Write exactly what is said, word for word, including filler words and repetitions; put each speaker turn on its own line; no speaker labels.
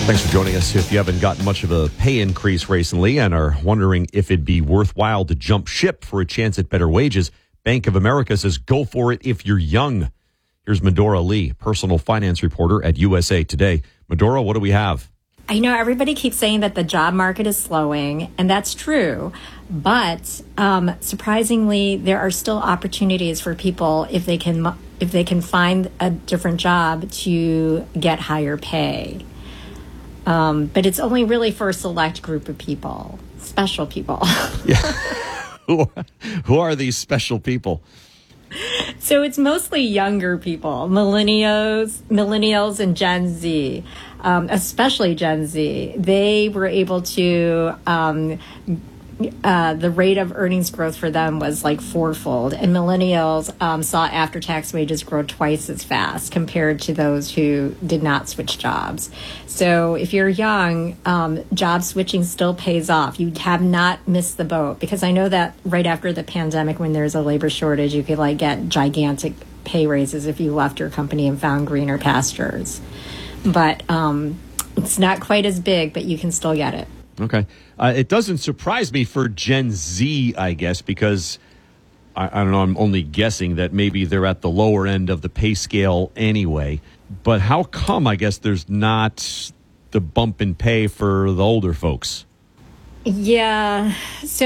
Thanks for joining us. If you haven't gotten much of a pay increase recently and are wondering if it'd be worthwhile to jump ship for a chance at better wages, Bank of America says go for it if you're young. Here's Medora Lee, personal finance reporter at U S A Today. Medora, what do we have?
I know everybody keeps saying that the job market is slowing, and that's true. But um, surprisingly, there are still opportunities for people if they can if they can find a different job to get higher pay. Um, but it's only really for a select group of people, special people.
Yeah. who, who are these special people?
So it's mostly younger people, millennials, millennials and Gen Z, um, especially Gen Z. They were able to, um, uh, the rate of earnings growth for them was like fourfold. And millennials um, saw after-tax wages grow twice as fast compared to those who did not switch jobs. So if you're young, um, job switching still pays off. You have not missed the boat, because I know that right after the pandemic, when there's a labor shortage, you could like get gigantic pay raises if you left your company and found greener pastures. But um, it's not quite as big, but you can still get it.
Okay. Uh, it doesn't surprise me for Gen Z, I guess, because I, I don't know, I'm only guessing that maybe they're at the lower end of the pay scale anyway. But how come, I guess, there's not the bump in pay for the older folks?
Yeah. So